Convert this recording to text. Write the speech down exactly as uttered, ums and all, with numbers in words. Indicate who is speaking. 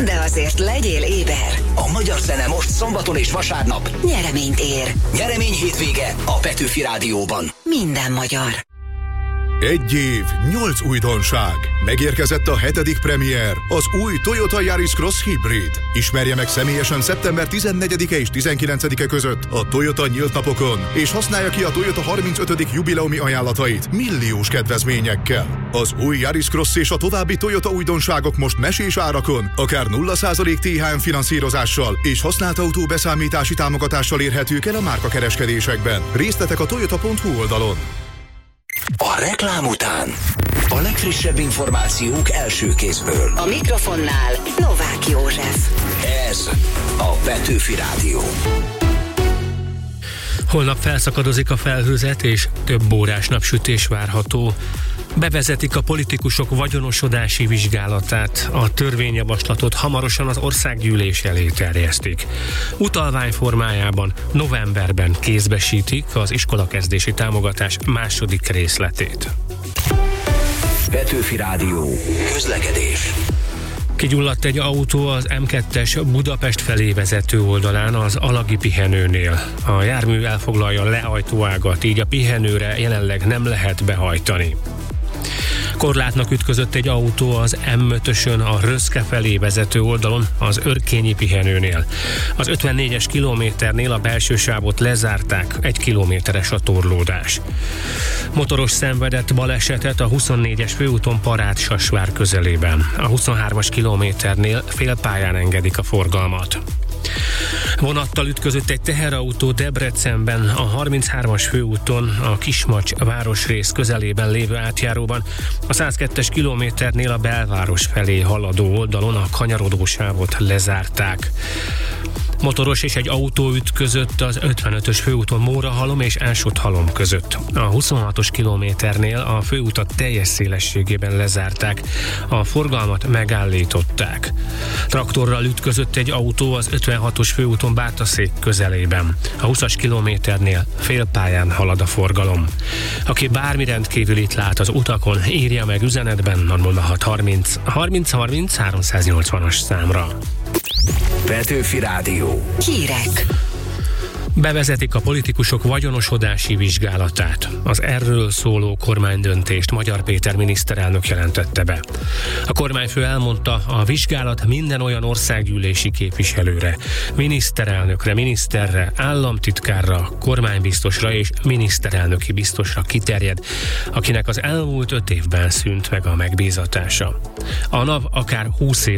Speaker 1: de azért legyél éber.
Speaker 2: A magyar zene most szombaton és vasárnap
Speaker 1: Nyereményt ér.
Speaker 2: Nyeremény hétvége a Petőfi Rádióban.
Speaker 1: Minden magyar.
Speaker 3: Egy év, nyolc újdonság. Megérkezett a hetedik premier, az új Toyota Yaris Cross Hybrid. Ismerje meg személyesen szeptember tizennegyedike és tizenkilencedike között a Toyota nyílt napokon, és használja ki a Toyota harmincötödik jubileumi ajánlatait milliós kedvezményekkel. Az új Yaris Cross és a további Toyota újdonságok most mesés árakon, akár nulla százalék té há em finanszírozással és használt autó beszámítási támogatással érhetők el a márkakereskedésekben. Részletek a toyota pont hu oldalon.
Speaker 2: A reklám után a legfrissebb információk első kézből.
Speaker 1: A mikrofonnál Novák József.
Speaker 2: Ez a Petőfi Rádió.
Speaker 4: Holnap felszakadozik a felhőzet, és több órás napsütés várható. Bevezetik a politikusok vagyonosodási vizsgálatát, a törvényjavaslatot hamarosan az országgyűlés elé terjesztik. Utalvány formájában novemberben kézbesítik az iskolakezdési támogatás második részletét.
Speaker 2: Petőfi Rádió. Közlekedés.
Speaker 4: Kigyulladt egy autó az em kettes Budapest felé vezető oldalán az Alagi pihenőnél. A jármű elfoglalja a lehajtóágat, így a pihenőre jelenleg nem lehet behajtani. Korlátnak ütközött egy autó az em ötösön a Röszke felé vezető oldalon az Örkényi pihenőnél. Az ötvennégyes kilométernél a belső sávot lezárták, egy kilométeres a torlódás. Motoros szenvedett balesetet a huszonnégyes főúton Parád-Sasvár közelében. A huszonhármas kilométernél félpályán engedik a forgalmat. Vonattal ütközött egy teherautó Debrecenben a harminchármas főúton a Kismacs városrész közelében lévő átjáróban. A százkettes kilométernél a belváros felé haladó oldalon a kanyarodó sávot lezárták. Motoros és egy autó ütközött az ötvenötös főúton Mórahalom és Ásóthalom között. A huszonhatos kilométernél a főutat teljes szélességében lezárták, a forgalmat megállították. Traktorral ütközött egy autó az ötvenhatos főúton Bátaszék közelében. A húszas kilométernél félpályán halad a forgalom. Aki bármi rendkívülit lát az utakon, írja meg üzenetben a nulla hat harminc harminc harminc háromszáznyolcvanas számra.
Speaker 2: Petőfi Rádió.
Speaker 1: Hírek.
Speaker 4: Bevezetik a politikusok vagyonosodási vizsgálatát. Az erről szóló kormánydöntést Magyar Péter miniszterelnök jelentette be. A kormányfő elmondta, a vizsgálat minden olyan országgyűlési képviselőre, miniszterelnökre, miniszterre, államtitkárra, kormánybiztosra és miniszterelnöki biztosra kiterjed, akinek az elmúlt öt évben szűnt meg a megbízatása. A NAV akár húsz év